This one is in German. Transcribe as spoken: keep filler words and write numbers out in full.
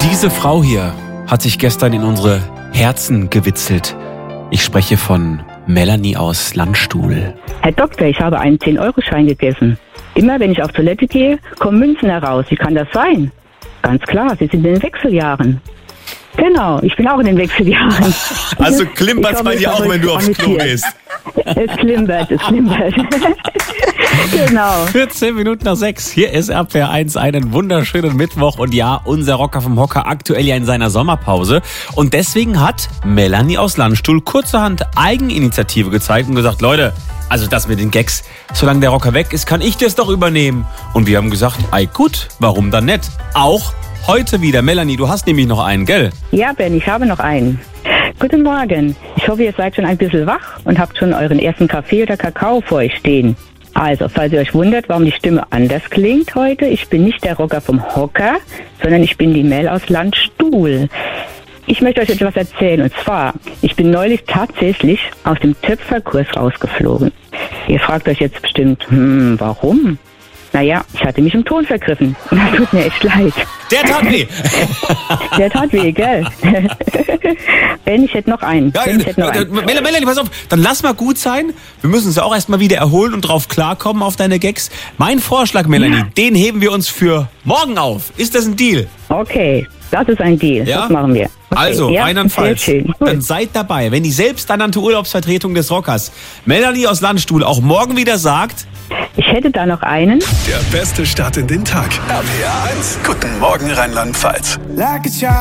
Diese Frau hier hat sich gestern in unsere Herzen gewitzelt. Ich spreche von Melanie aus Landstuhl. Herr Doktor, ich habe einen zehn-Euro-Schein gegessen. Immer wenn ich auf Toilette gehe, kommen Münzen heraus. Wie kann das sein? Ganz klar, Sie sind in den Wechseljahren. Genau, ich bin auch in den Wechseljahren. Also klimpert's bei dir auch, wenn du aufs Klo gehst? Es klimpert, es klimpert. Genau. vierzehn Minuten nach sechs. Hier ist R P R eins, einen wunderschönen Mittwoch. Und ja, unser Rocker vom Hocker aktuell ja in seiner Sommerpause. Und deswegen hat Melanie aus Landstuhl kurzerhand Eigeninitiative gezeigt und gesagt, Leute, also das mit den Gags, solange der Rocker weg ist, kann ich das doch übernehmen. Und wir haben gesagt, ei gut, warum dann nicht? Auch heute wieder. Melanie, du hast nämlich noch einen, gell? Ja, Ben, ich habe noch einen. Guten Morgen. Ich hoffe, ihr seid schon ein bisschen wach und habt schon euren ersten Kaffee oder Kakao vor euch stehen. Also, falls ihr euch wundert, warum die Stimme anders klingt heute, ich bin nicht der Rocker vom Hocker, sondern ich bin die Mel aus Landstuhl. Ich möchte euch etwas erzählen, und zwar, ich bin neulich tatsächlich aus dem Töpferkurs rausgeflogen. Ihr fragt euch jetzt bestimmt, hm, warum? Naja, ich hatte mich im Ton vergriffen. Und das tut mir echt leid. Der tat weh. Der tat weh, gell? Ben, ich hätte noch einen. Ja, Ben, ich hätte noch äh, einen. Melanie, Melanie, pass auf, dann lass mal gut sein. Wir müssen uns ja auch erstmal wieder erholen und drauf klarkommen auf deine Gags. Mein Vorschlag, Melanie, ja. Den heben wir uns für morgen auf. Ist das ein Deal? Okay, das ist ein Deal. Ja? Das machen wir. Okay. Also, ja, reinandfalls. sehr schön. Dann seid dabei, wenn die selbsternannte Urlaubsvertretung des Rockers, Melanie aus Landstuhl, auch morgen wieder sagt... Ich hätte da noch einen. Der beste Start in den Tag. R P R eins. Guten Morgen Rheinland-Pfalz.